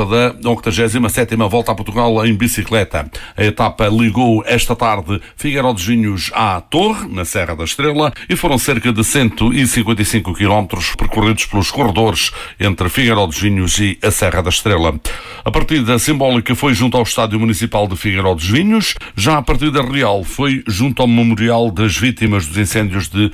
etapa da 87ª Volta a Portugal em bicicleta. A etapa ligou esta tarde Figueiró dos Vinhos à Torre, na Serra da Estrela, e foram cerca de 155 km percorridos pelos corredores entre Figueiró dos Vinhos e a Serra da Estrela. A partida simbólica foi junto ao Estádio Municipal de Figueiró dos Vinhos, já a partida real foi junto ao Memorial das Vítimas dos Incêndios de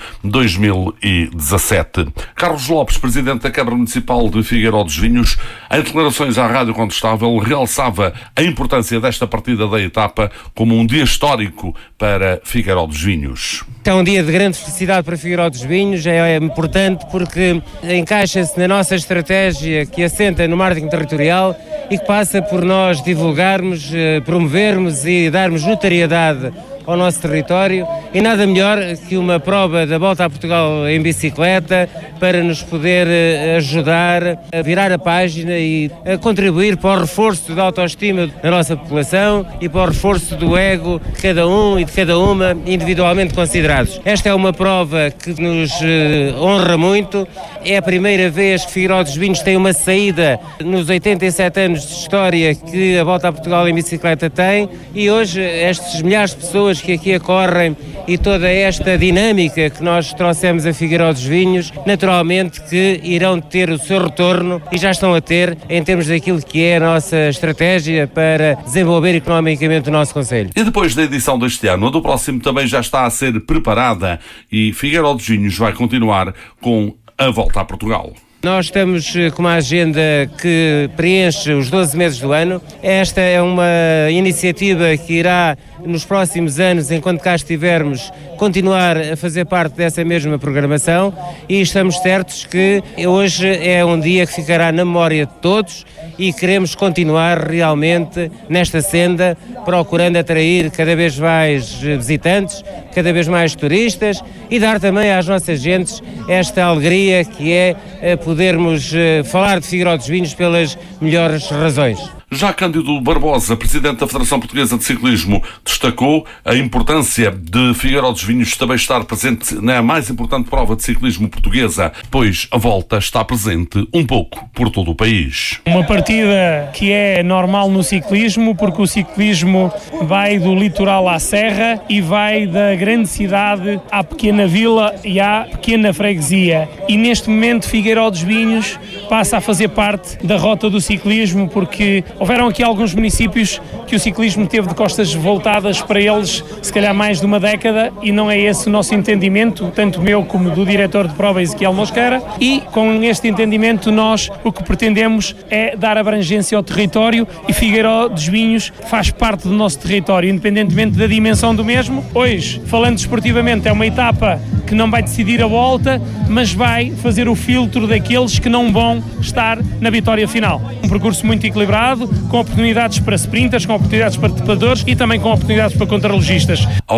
2017. Carlos Lopes, presidente da Câmara Municipal de Figueiró dos Vinhos, em declarações à Rádio Condestável, realçava a importância desta partida da etapa como um dia histórico para Figueiró dos Vinhos. É um dia de grande felicidade para Figueiró dos Vinhos, é importante porque encaixa-se na nossa estratégia que assenta no marketing territorial e que passa por nós divulgarmos, promovermos e darmos notariedade ao nosso território, e nada melhor que uma prova da Volta a Portugal em bicicleta para nos poder ajudar a virar a página e a contribuir para o reforço da autoestima da nossa população e para o reforço do ego de cada um e de cada uma individualmente considerados. Esta é uma prova que nos honra muito. É a primeira vez que Figueiró dos Vinhos tem uma saída nos 87 anos de história que a Volta a Portugal em bicicleta tem, e hoje estes milhares de pessoas que aqui ocorrem e toda esta dinâmica que nós trouxemos a Figueiró dos Vinhos, naturalmente que irão ter o seu retorno e já estão a ter em termos daquilo que é a nossa estratégia para desenvolver economicamente o nosso concelho. E depois da edição deste ano, a do próximo também já está a ser preparada e Figueiró dos Vinhos vai continuar com a Volta a Portugal. Nós estamos com uma agenda que preenche os 12 meses do ano. Esta é uma iniciativa que irá, nos próximos anos, enquanto cá estivermos, continuar a fazer parte dessa mesma programação, e estamos certos que hoje é um dia que ficará na memória de todos e queremos continuar realmente nesta senda, procurando atrair cada vez mais visitantes, cada vez mais turistas e dar também às nossas gentes esta alegria que é podermos falar de Figueiró dos Vinhos pelas melhores razões. Já Cândido Barbosa, presidente da Federação Portuguesa de Ciclismo, destacou a importância de Figueiró dos Vinhos também estar presente na mais importante prova de ciclismo portuguesa, pois a volta está presente um pouco por todo o país. Uma partida que é normal no ciclismo, porque o ciclismo vai do litoral à serra e vai da grande cidade à pequena vila e à pequena freguesia. E neste momento Figueiró dos Vinhos passa a fazer parte da rota do ciclismo, porque houveram aqui alguns municípios que o ciclismo teve de costas voltadas para eles, se calhar mais de uma década, e não é esse o nosso entendimento, tanto meu como do diretor de prova Ezequiel Mosqueira, e com este entendimento nós o que pretendemos é dar abrangência ao território, e Figueiró dos Vinhos faz parte do nosso território, independentemente da dimensão do mesmo. Hoje, falando desportivamente, é uma etapa que não vai decidir a volta, mas vai fazer o filtro daqueles que não vão estar na vitória final. Um percurso muito equilibrado, com oportunidades para sprinters, com oportunidades para trepadores e também com oportunidades para contrarregistas. A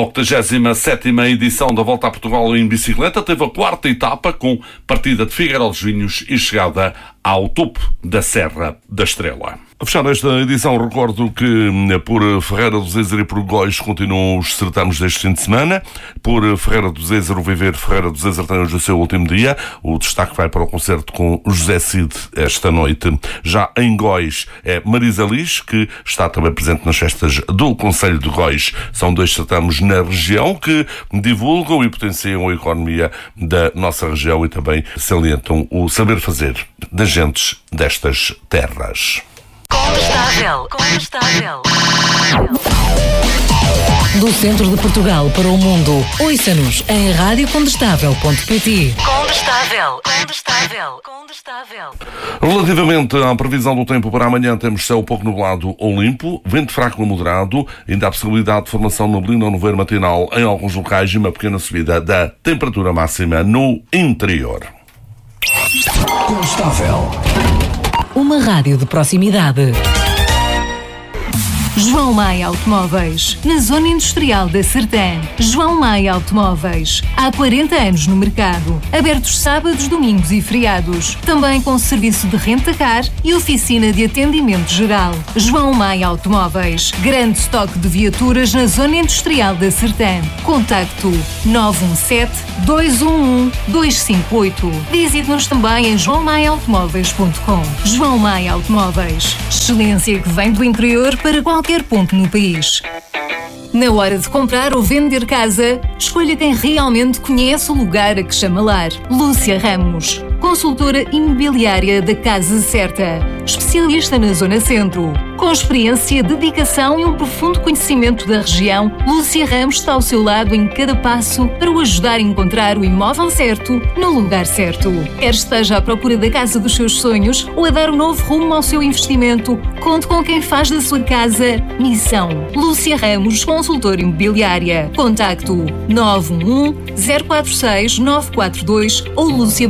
87ª edição da Volta a Portugal em bicicleta teve a quarta etapa com partida de Figueiró dos Vinhos e chegada ao topo da Serra da Estrela. A fechar esta edição, recordo que por Ferreira do Zézer e por Góis continuam os certames deste fim de semana. Por Ferreira do Zézer, o Viver Ferreira do Zézer tem hoje o seu último dia. O destaque vai para o concerto com José Cid esta noite. Já em Góis é Marisa Liz, que está também presente nas festas do Concelho de Góis. São dois certames na região que divulgam e potenciam a economia da nossa região e também salientam o saber fazer das gentes destas terras. Condestável. Do centro de Portugal para o mundo, ouça-nos em radiocondestável.pt. Condestável. Relativamente à previsão do tempo para amanhã, temos céu pouco nublado ou limpo, vento fraco a moderado, ainda há possibilidade de formação de neblina ou nevoeiro matinal em alguns locais e uma pequena subida da temperatura máxima no interior. Condestável. Uma rádio de proximidade. João Maia Automóveis, na Zona Industrial da Sertã. João Maia Automóveis, há 40 anos no mercado. Abertos sábados, domingos e feriados. Também com serviço de renta-car e oficina de atendimento geral. João Maia Automóveis, grande estoque de viaturas na Zona Industrial da Sertã. Contacto 917-211-258. Visite-nos também em joaomaiaautomóveis.com. João Maia Automóveis, excelência que vem do interior para qualquer ponto no país. Na hora de comprar ou vender casa, escolha quem realmente conhece o lugar a que chama lar. Lúcia Ramos, consultora imobiliária da Casa Certa, especialista na Zona Centro. Com experiência, dedicação e um profundo conhecimento da região, Lúcia Ramos está ao seu lado em cada passo para o ajudar a encontrar o imóvel certo no lugar certo. Quer esteja à procura da casa dos seus sonhos ou a dar um novo rumo ao seu investimento, conte com quem faz da sua casa missão. Lúcia Ramos, consultora imobiliária. Contacto 911-046-942 ou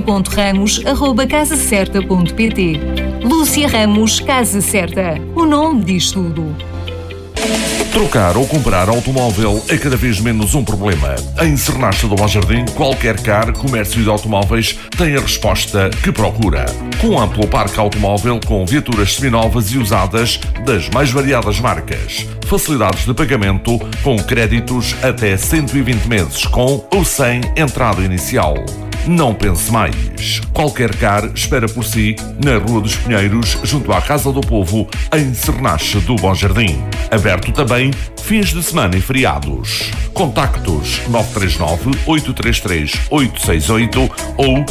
lucia.ramos@casacerta.pt. Lúcia Ramos, Casa Certa. O nome diz tudo. Trocar ou comprar automóvel é cada vez menos um problema. Em Sernacha do Bom Jardim, qualquer car, comércio de automóveis tem a resposta que procura. Com amplo parque automóvel com viaturas seminovas e usadas das mais variadas marcas. Facilidades de pagamento com créditos até 120 meses com ou sem entrada inicial. Não pense mais. Qualquer car espera por si na Rua dos Pinheiros, junto à Casa do Povo, em Sernacha do Bom Jardim. Aberto também fins de semana e feriados. Contactos 939-833-868 ou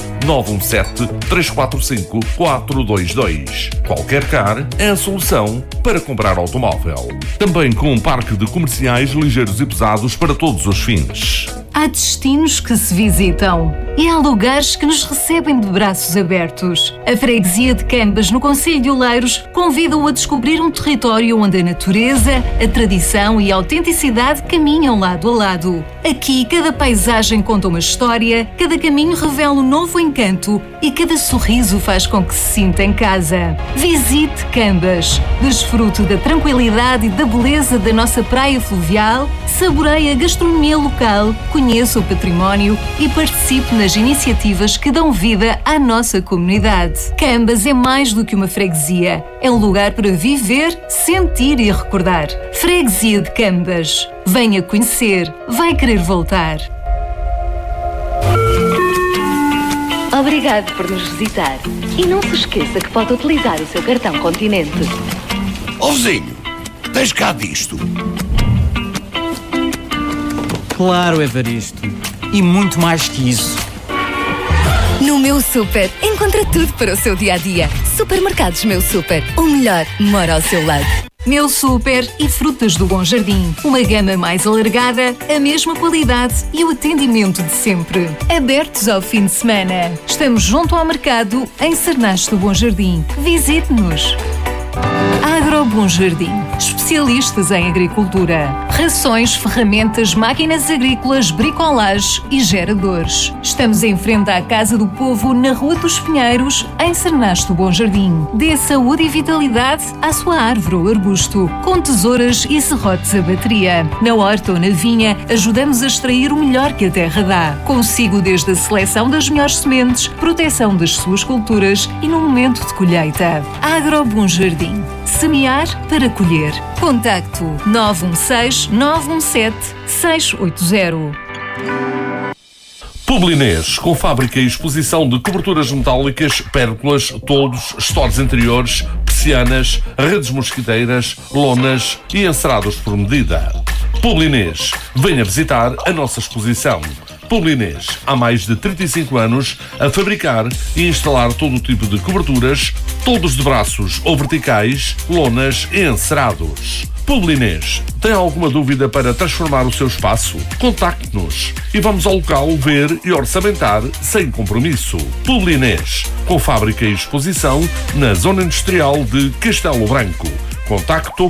917-345-422. Qualquer car é a solução para comprar automóvel. Também com um parque de comerciais ligeiros e pesados para todos os fins. Há destinos que se visitam e há lugares que nos recebem de braços abertos. A freguesia de Cambas, no concelho de Oleiros, convida-o a descobrir um território onde a natureza, a tradição e a autenticidade caminham lado a lado. Aqui, cada paisagem conta uma história, cada caminho revela um novo encanto e cada sorriso faz com que se sinta em casa. Visite Cambas, desfrute da tranquilidade e da beleza da nossa praia fluvial, saboreie a gastronomia local, conheça o património e participe nas iniciativas que dão vida à nossa comunidade. Cambas é mais do que uma freguesia. É um lugar para viver, sentir e recordar. Freguesia de Cambas. Venha conhecer. Vai querer voltar. Obrigado por nos visitar. E não se esqueça que pode utilizar o seu cartão Continente. Ó vizinho, tens cá disto? Claro, Evaristo. E muito mais que isso. No Meu Super, encontra tudo para o seu dia-a-dia. Supermercados Meu Super. O melhor mora ao seu lado. Meu Super e Frutas do Bom Jardim. Uma gama mais alargada, a mesma qualidade e o atendimento de sempre. Abertos ao fim de semana. Estamos junto ao mercado em Sernacha do Bom Jardim. Visite-nos. Agro Bom Jardim. Especialistas em agricultura. Rações, ferramentas, máquinas agrícolas, bricolage e geradores. Estamos em frente à Casa do Povo, na Rua dos Pinheiros, em Sernacha do Bom Jardim. Dê saúde e vitalidade à sua árvore ou arbusto, com tesouras e serrotes a bateria. Na horta ou na vinha, ajudamos a extrair o melhor que a terra dá. Consigo desde a seleção das melhores sementes, proteção das suas culturas e no momento de colheita. Agro Bom Jardim. Semear para colher. Contacto 916-917-680. Publinês, com fábrica e exposição de coberturas metálicas, pérgolas, toldos, estores interiores, persianas, redes mosquiteiras, lonas e encerados por medida. Publinês, venha visitar a nossa exposição. Publinês, há mais de 35 anos, a fabricar e instalar todo o tipo de coberturas, toldos de braços ou verticais, lonas e encerados. Publinês, tem alguma dúvida para transformar o seu espaço? Contacte-nos e vamos ao local ver e orçamentar sem compromisso. Publinês, com fábrica e exposição na Zona Industrial de Castelo Branco. Contacto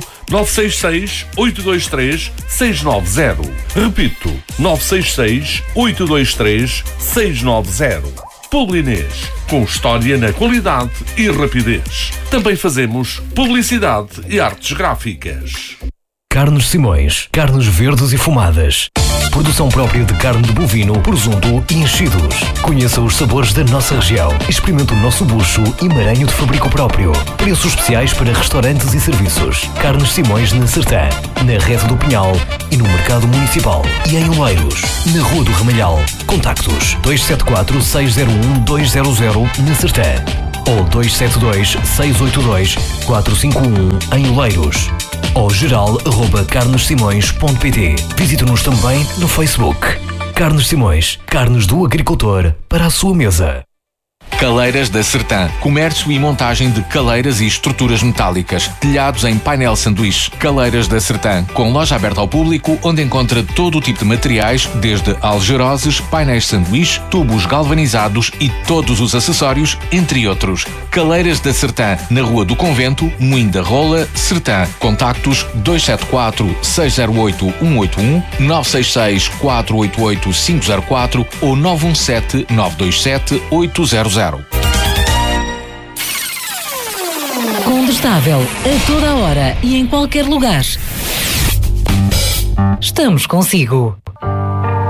966-823-690. Repito, 966-823-690. Publinês, com história na qualidade e rapidez. Também fazemos publicidade e artes gráficas. Carnes Simões, carnes verdes e fumadas. Produção própria de carne de bovino, presunto e enchidos. Conheça os sabores da nossa região. Experimente o nosso bucho e maranho de fabrico próprio. Preços especiais para restaurantes e serviços. Carnes Simões na Sertã, na Rede do Pinhal e no Mercado Municipal. E em Oleiros, na Rua do Ramalhal. Contactos 274-601-200 na Sertã ou 272-682-451 em Oleiros. Ou geral@carnesimões.pt. Visite-nos também no Facebook. Carnes Simões, carnes do agricultor para a sua mesa. Caleiras da Sertã. Comércio e montagem de caleiras e estruturas metálicas. Telhados em painel sanduíche. Caleiras da Sertã. Com loja aberta ao público, onde encontra todo o tipo de materiais, desde algeroses, painéis sanduíche, tubos galvanizados e todos os acessórios, entre outros. Caleiras da Sertã. Na Rua do Convento, Moinho da Rola, Sertã. Contactos 274-608-181, 966-488-504 ou 917-927-800. Condestável, a toda a hora e em qualquer lugar. Estamos consigo.